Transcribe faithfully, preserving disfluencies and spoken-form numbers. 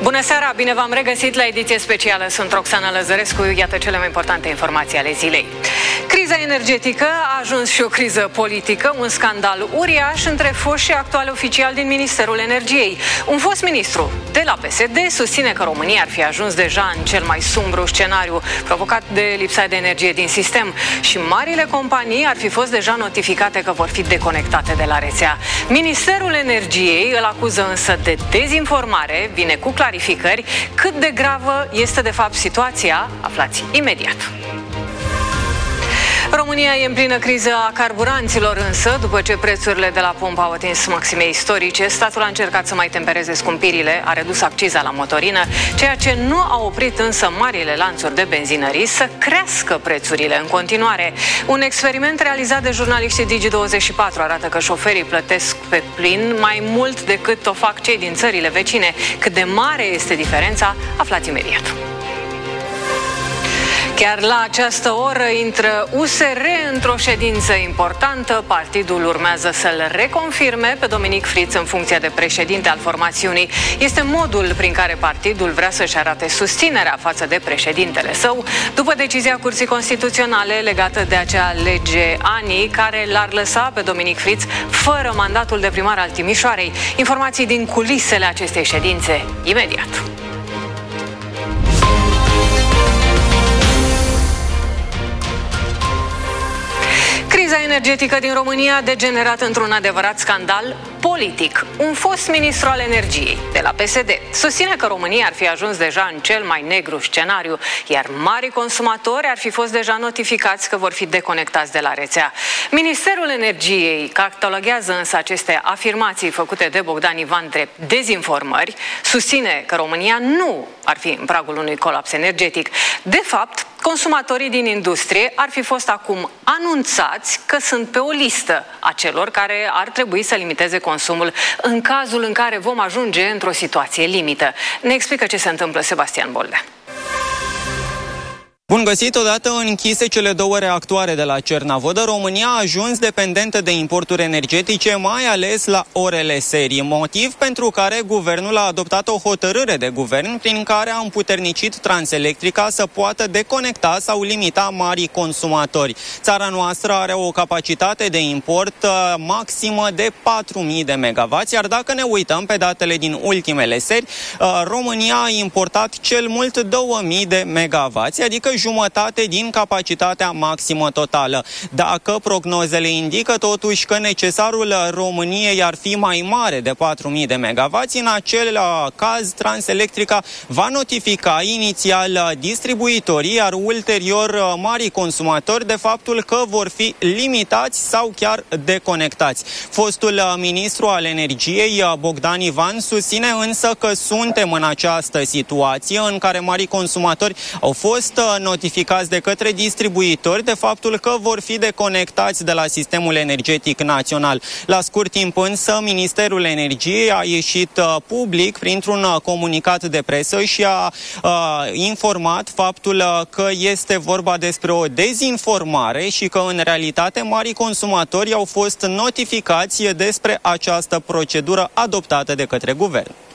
Bună seara, bine v-am regăsit la ediție specială. Sunt Roxana Lăzărescu, iată cele mai importante informații ale zilei. Criza energetică a ajuns și o criză politică, un scandal uriaș între foști și actuali oficiali din Ministerul Energiei. Un fost ministru de la P S D susține că România ar fi ajuns deja în cel mai sumbru scenariu provocat de lipsa de energie din sistem și marile companii ar fi fost deja notificate că vor fi deconectate de la rețea. Ministerul Energiei îl acuză însă de dezinformare, vine cu clarificări. Cât de gravă este de fapt situația, aflați imediat. România e în plină criză a carburanților, însă, după ce prețurile de la pompă au atins maxime istorice, statul a încercat să mai tempereze scumpirile, a redus acciza la motorină, ceea ce nu a oprit însă marile lanțuri de benzinării să crească prețurile în continuare. Un experiment realizat de jurnaliștii Digi douăzeci și patru arată că șoferii plătesc pe plin mai mult decât o fac cei din țările vecine. Cât de mare este diferența, aflați imediat. Chiar la această oră intră U S R într-o ședință importantă. Partidul urmează să-l reconfirme pe Dominic Friț în funcția de președinte al formațiunii. Este modul prin care partidul vrea să-și arate susținerea față de președintele său, după decizia Curții Constituționale legată de acea lege ANI care l-ar lăsa pe Dominic Friț fără mandatul de primar al Timișoarei. Informații din culisele acestei ședințe, imediat. Criza energetică din România a degenerat într-un adevărat scandal politic. Un fost ministru al energiei de la P S D susține că România ar fi ajuns deja în cel mai negru scenariu, iar marii consumatori ar fi fost deja notificați că vor fi deconectați de la rețea. Ministerul Energiei cataloguează însă aceste afirmații făcute de Bogdan Ivan drept dezinformări, susține că România nu ar fi în pragul unui colaps energetic. De fapt, consumatorii din industrie ar fi fost acum anunțați că sunt pe o listă a celor care ar trebui să limiteze consumul în cazul în care vom ajunge într-o situație limită. Ne explică ce se întâmplă Sebastian Boldea. Bun găsit! Odată închise cele două reactoare de la Cernavodă, România a ajuns dependentă de importuri energetice, mai ales la orele serii, motiv pentru care guvernul a adoptat o hotărâre de guvern prin care a împuternicit Transelectrica să poată deconecta sau limita marii consumatori. Țara noastră are o capacitate de import uh, maximă de patru mii de megavați, iar dacă ne uităm pe datele din ultimele seri, uh, România a importat cel mult două mii de megavați, adică jumătate din capacitatea maximă totală. Dacă prognozele indică totuși că necesarul României ar fi mai mare de patru mii de megavați, în acel caz Transelectrica va notifica inițial distribuitorii, iar ulterior marii consumatori de faptul că vor fi limitați sau chiar deconectați. Fostul ministru al energiei, Bogdan Ivan, susține însă că suntem în această situație în care marii consumatori au fost notificați de către distribuitori de faptul că vor fi deconectați de la sistemul energetic național. La scurt timp însă, Ministerul Energiei a ieșit uh, public printr-un uh, comunicat de presă și a uh, informat faptul uh, că este vorba despre o dezinformare și că în realitate marii consumatori au fost notificați despre această procedură adoptată de către guvern.